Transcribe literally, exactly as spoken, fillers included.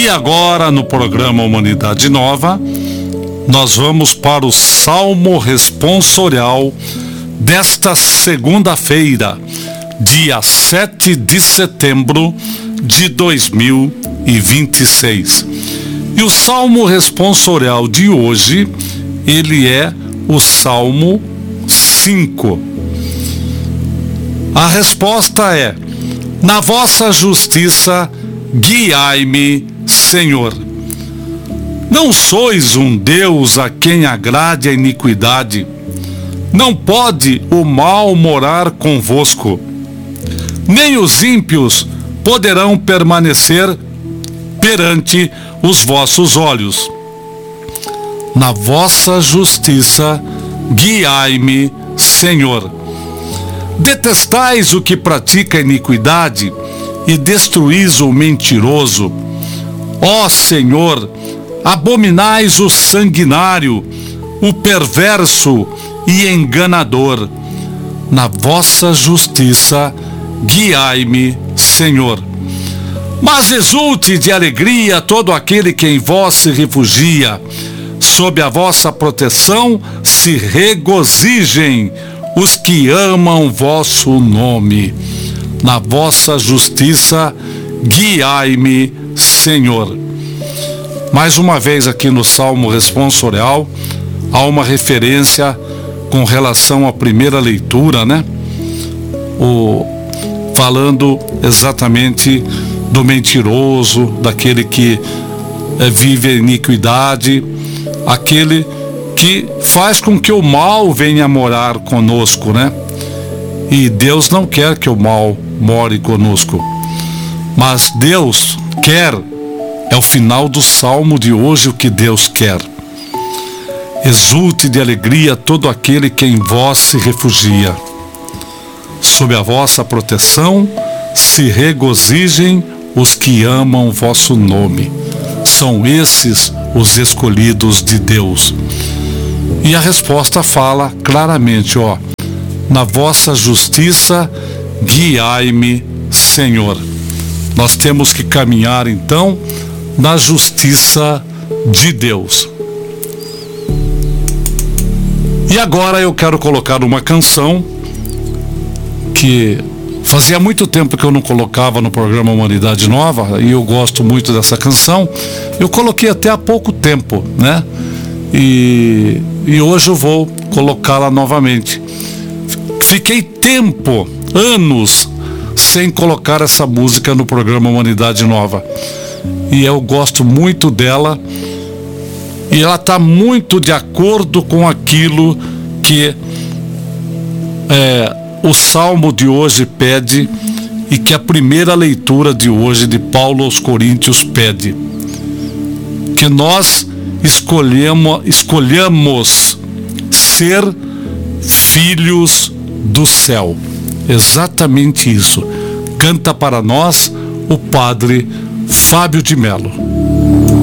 agora, no programa Humanidade Nova, nós vamos para o Salmo Responsorial desta segunda-feira, dia sete de setembro de dois mil e vinte e seis. E o Salmo Responsorial de hoje, ele é o Salmo cinco. A resposta é: na vossa justiça guiai-me, Senhor. Não sois um Deus a quem agrade a iniquidade. Não pode o mal morar convosco. Nem os ímpios poderão permanecer perante os vossos olhos. Na vossa justiça guiai-me, Senhor. Detestais o que pratica iniquidade e destruís o mentiroso. Ó Senhor, abominais o sanguinário, o perverso e enganador. Na vossa justiça guiai-me, Senhor. Mas exulte de alegria todo aquele que em vós se refugia. Sob a vossa proteção se regozijem os que amam vosso nome. Na vossa justiça guiai-me, Senhor. Mais uma vez aqui no Salmo Responsorial, há uma referência com relação à primeira leitura, né? O, falando exatamente do mentiroso, daquele que é, vive a iniquidade, aquele que faz com que o mal venha morar conosco, né? E Deus não quer que o mal more conosco. Mas Deus quer, é o final do salmo de hoje, o que Deus quer. Exulte de alegria todo aquele que em vós se refugia. Sob a vossa proteção se regozijem os que amam vosso nome. São esses os escolhidos de Deus. E a resposta fala claramente, ó: na vossa justiça guiai-me, Senhor. Nós temos que caminhar então na justiça de Deus. E agora eu quero colocar uma canção que fazia muito tempo que eu não colocava no programa Humanidade Nova, e eu gosto muito dessa canção. Eu coloquei até há pouco tempo, né? E, e hoje eu vou colocá-la novamente. Fiquei tempo, anos, sem colocar essa música no programa Humanidade Nova. E eu gosto muito dela. E ela está muito de acordo com aquilo que é, o Salmo de hoje pede e que a primeira leitura de hoje de Paulo aos Coríntios pede. Que nós escolhemos, escolhamos ser filhos do céu. Exatamente isso. Canta para nós o padre Fábio de Mello.